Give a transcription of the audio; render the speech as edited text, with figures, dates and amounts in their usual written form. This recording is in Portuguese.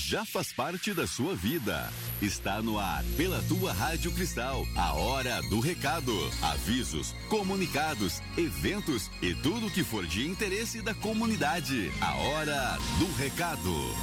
já faz parte da sua vida. Está no ar, pela tua Rádio Cristal, a Hora do Recado. Avisos, comunicados, eventos e tudo que for de interesse da comunidade. A Hora do Recado.